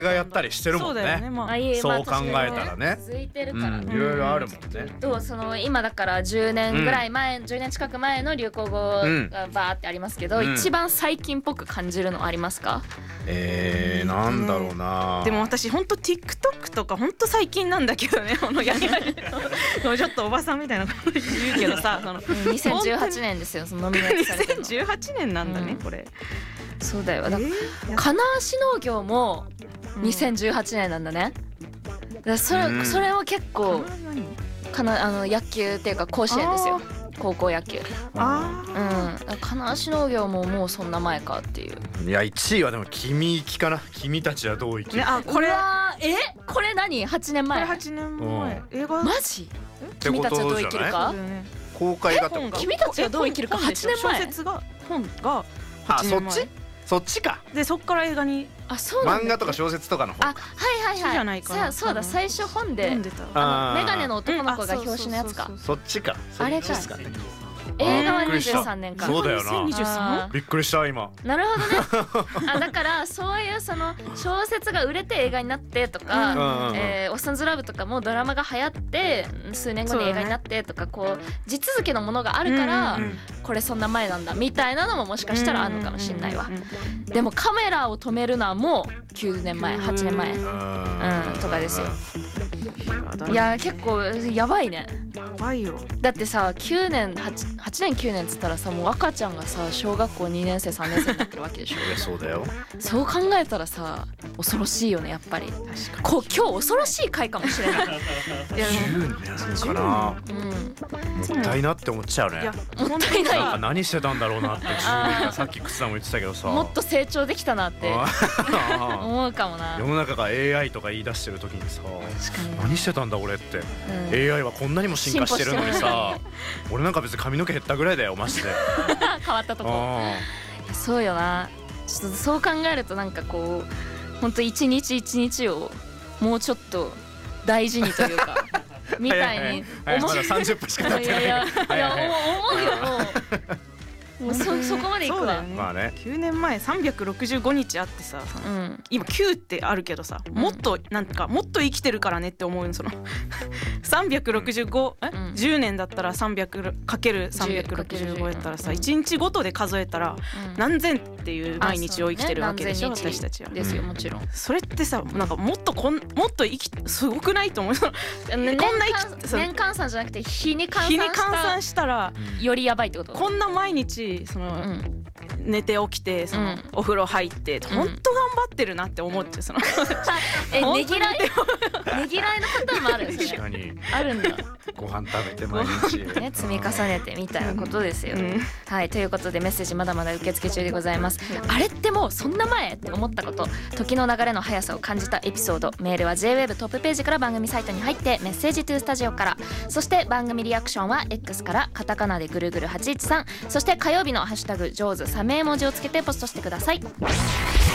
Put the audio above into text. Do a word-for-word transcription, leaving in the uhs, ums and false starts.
がやったりしてるもんね。 そうだよね、まあ、 そう考えたらね、 続いてるからね、 いろいろあるもんね。 どうその今だからじゅうねんぐらい前、うん、じゅうねん近く前の流行語がバーってありますけど、うん、一番最近っぽく感じるのありますか？ えー、なんだろうな。 でも私ほんと TikTok とかほんと最近なんだけどね、このやりやりちょっとおばさんみたいなこと言うけどさ、そのにせんじゅうはちねんですよ、そのノミネートされてるの。 にせんじゅうはちねんなんだね、うん、これ。 そうだよ。だから、えー、金足農業もにせんじゅうはちねんなんだね。だからそれ、うん、それは結構かな、あの野球っていうか甲子園ですよ、高校野球。ああ、うん、金足農業ももうそんな前かっていう。 いやいちいはでも君行きかな。君たちはどう生きる、 ね、あこれはえこれ何はちねんまえ。 これはちねんまえ、映画マジ？君たちはどう生きるか公開が君たちはどう生きるかはちねんまえ。 小説が本がはちねんまえ。 あ、そっちそっちか。 でそっから映画に。 あ、そうなんだ。 漫画とか小説とかの本。 あ、はいはいはい。 じゃないかな。 そうだ、最初本であのメガネの男の子が表紙のやつか。 そっちか。 あれか。映画はにじゅうさんねんか。 そうだよな。 にじゅうさん？ びっくりした今。 なるほどね。あ、だからそういうその小説が売れて映画になってとか、えー、オッサンズラブとかもドラマが流行って数年後に映画になってとか、こう地続きのものがあるから、これそんな前なんだみたいなのももしかしたらあるのかもしれないわ。でもカメラを止めるのはもうきゅうねんまえ、はちねんまえ、うん、とかですよ。いや結構やばいね。 やばいよ。 だってさ、きゅうねん 8, はちねんきゅうねんっつったらさ、もう赤ちゃんがさ小学校にねんせいさんねんせいになってるわけでしょ。 そうだよ。 そう考えたらさ恐ろしいよね、やっぱり。確かにこう今日恐ろしい回かもしれない。いやじゅうねんかな、うん、もったいなって思っちゃうね。いやもったいない。 なんか何してたんだろうなってさっき靴さんも言ってたけどさ、 もっと成長できたなって思うかもな。 世の中が エーアイ とか言い出してる時にさ、何してたんだ俺って、うん、エーアイ はこんなにも進化してるのにさ、俺なんか別に髪の毛減ったぐらいだよマジで。 変わったとこ。そうよな。ちょっとそう考えるとなんかこう本当一日一日をもうちょっと大事にというかみたいに思う。まださんじゅっぷんしか経ってない。いやいやいや思うよもう。もう そ, そこまでいくわ、 ね。まあね、 きゅうねんまえさんびゃくろくじゅうごにちあってさ、うん、今きゅうってあるけどさ、もっとなんかもっと生きてるからねって思うの。そのさんびゃくろくじゅうご、うん、えじゅうねんだったら さんびゃくかけるさんびゃくろくじゅうご やったらさ、いちにちごとで数えたら何千っていう毎日を生きてるわけでしょ、ね、私たちは。 ですよ、もちろん。 それってさ、なんかもっとこんもっと生きすごくないと思う。 年間年換算じゃなくて日に換算した、 日に換算したらよりやばいってこと。 こんな毎日その、うん、寝て起きてその、うん、お風呂入って本当頑張ってるなって思っちゃう。そのえねぎらいねぎらいのパターンもあるんですね。 確かにあるんだ。 ご飯食べて毎日、 ね、積み重ねてみたいなことですよ、うん、はい。ということでメッセージまだまだ受付中でございます。あれってもうそんな前って思ったこと、時の流れの速さを感じたエピソード、メールは ジェイウェーブ トップページから番組サイトに入ってメッセージトゥースタジオから、そして番組リアクションは X からカタカナでぐるぐるはちいちさん、そして火曜日のハッシュタグジョーズサメ絵文字をつけてポストしてください。